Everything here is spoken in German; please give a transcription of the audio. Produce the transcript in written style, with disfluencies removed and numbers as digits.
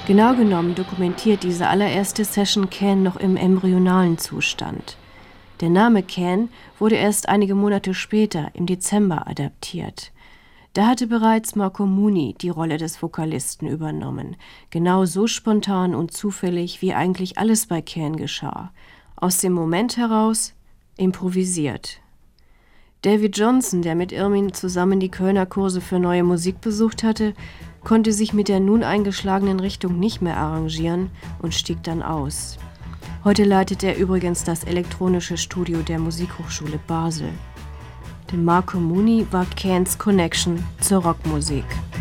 Genau genommen dokumentiert diese allererste Session Can noch im embryonalen Zustand. Der Name Can wurde erst einige Monate später, im Dezember, adaptiert. Da hatte bereits Marco Mooney die Rolle des Vokalisten übernommen. Genau so spontan und zufällig, wie eigentlich alles bei Can geschah. Aus dem Moment heraus improvisiert. David Johnson, der mit Irmin zusammen die Kölner Kurse für Neue Musik besucht hatte, konnte sich mit der nun eingeschlagenen Richtung nicht mehr arrangieren und stieg dann aus. Heute leitet er übrigens das elektronische Studio der Musikhochschule Basel. Denn Marco Mooney war Cans Connection zur Rockmusik.